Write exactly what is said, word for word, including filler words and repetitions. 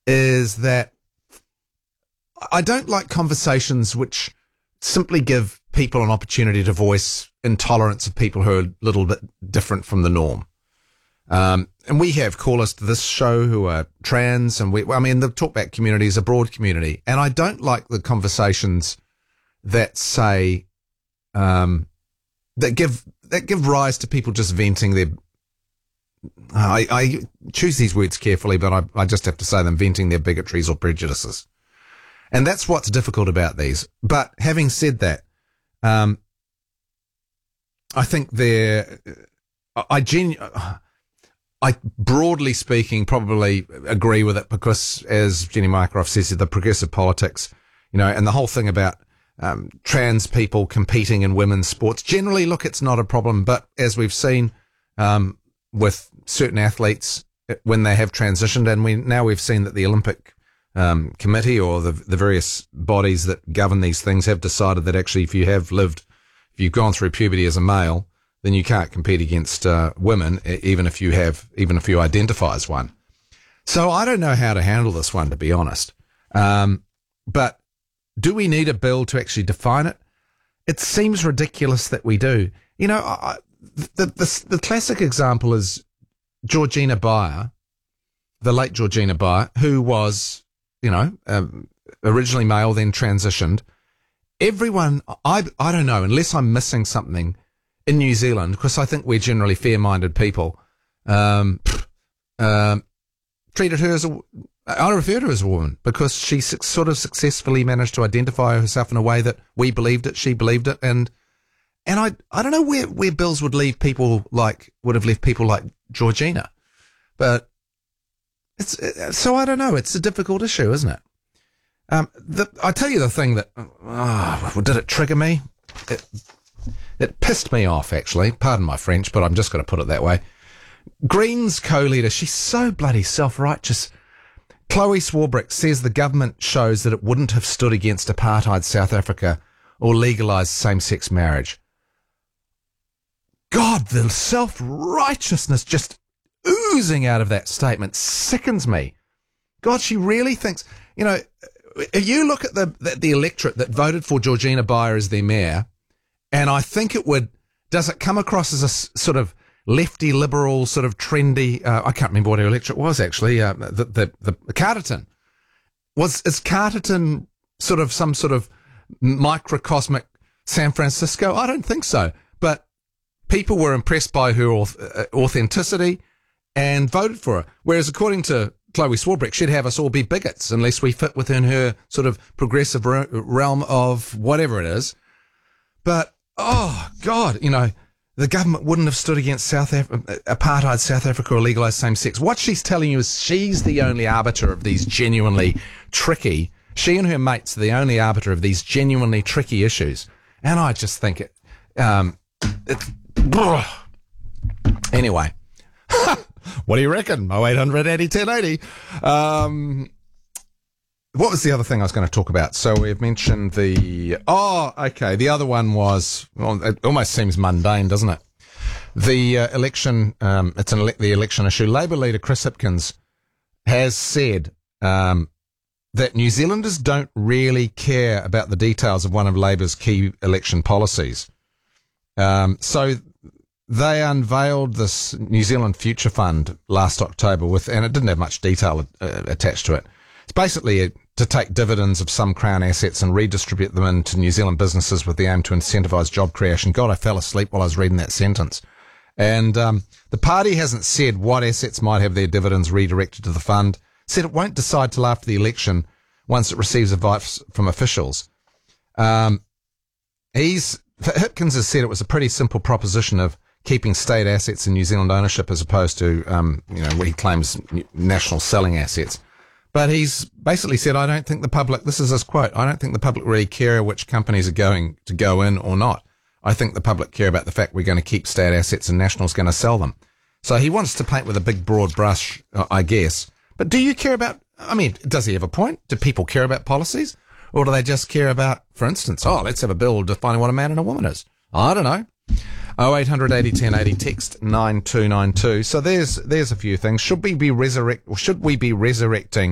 is that I don't like conversations which simply give people an opportunity to voice intolerance of people who are a little bit different from the norm. Um, and we have callers to this show who are trans, and we, I mean, the talkback community is a broad community, and I don't like the conversations that say, um, that give, that give rise to people just venting their, I, I choose these words carefully, but I, I just have to say them, venting their bigotries or prejudices. And that's what's difficult about these. But having said that, um, I think they're, I genu- I broadly speaking probably agree with it because, as Jenny Mycroft says, the progressive politics, you know, and the whole thing about um, trans people competing in women's sports, generally, look, it's not a problem. But as we've seen um, with certain athletes when they have transitioned, and we now we've seen that the Olympic um, Committee or the, the various bodies that govern these things have decided that actually if you have lived, if you've gone through puberty as a male, then you can't compete against uh, women, even if you have, even if you identify as one. So I don't know how to handle this one, to be honest. Um, but do we need a bill to actually define it? It seems ridiculous that we do. You know, I, the, the the classic example is Georgina Beyer, the late Georgina Beyer, who was, you know, um, originally male, then transitioned. Everyone, I I don't know, unless I'm missing something. In New Zealand, because I think we're generally fair-minded people, um, um, treated her as a, I refer to her as a woman because she su- sort of successfully managed to identify herself in a way that we believed it, she believed it, and and I I don't know where, where bills would leave people like, would have left people like Georgina, but it's, so I don't know, it's a difficult issue, isn't it? Um, the, I tell you the thing that, oh, did it trigger me? It, It pissed me off, actually. Pardon my French, but I'm just going to put it that way. Greens co-leader, she's so bloody self-righteous. Chloe Swarbrick says the government shows that it wouldn't have stood against apartheid South Africa or legalised same-sex marriage. God, the self-righteousness just oozing out of that statement sickens me. God, she really thinks, you know, if you look at the, the, the electorate that voted for Georgina Beyer as their mayor, and I think it would, does it come across as a s- sort of lefty, liberal, sort of trendy, uh, I can't remember what her electorate was actually, uh, the, the, the, the Carterton. Was, is Carterton sort of some sort of microcosmic San Francisco? I don't think so. But people were impressed by her auth- authenticity and voted for her. Whereas according to Chloe Swarbrick, she'd have us all be bigots unless we fit within her sort of progressive re- realm of whatever it is. But oh, God, you know, the government wouldn't have stood against South Af- apartheid South Africa or legalised same-sex. What she's telling you is she's the only arbiter of these genuinely tricky, she and her mates are the only arbiter of these genuinely tricky issues. And I just think it, um, it's, anyway. What do you reckon? Oh, eight hundred eighty ten eighty. Um, What was the other thing I was going to talk about? So we've mentioned the, oh, okay. The other one was, well, it almost seems mundane, doesn't it? The uh, election, um, it's an ele- the election issue. Labour leader Chris Hipkins has said um, that New Zealanders don't really care about the details of one of Labour's key election policies. Um, so they unveiled this New Zealand Future Fund last October with, and it didn't have much detail uh, attached to it. It's basically a, to take dividends of some Crown assets and redistribute them into New Zealand businesses with the aim to incentivise job creation. God, I fell asleep while I was reading that sentence. And um, the party hasn't said what assets might have their dividends redirected to the fund. Said it won't decide till after the election once it receives advice from officials. Um, he's Hipkins has said it was a pretty simple proposition of keeping state assets in New Zealand ownership as opposed to, um, you know, what he claims national selling assets. But he's basically said, I don't think the public, this is his quote, I don't think the public really care which companies are going to go in or not. I think the public care about the fact we're going to keep state assets and National's going to sell them. So he wants to paint with a big broad brush, I guess. But do you care about, I mean, does he have a point? Do people care about policies? Or do they just care about, for instance, oh, let's have a bill defining what a man and a woman is? I don't know. oh eight hundred eighty ten eighty, text nine two nine two. So there's, there's a few things. Should we be resurrect, or should we be resurrecting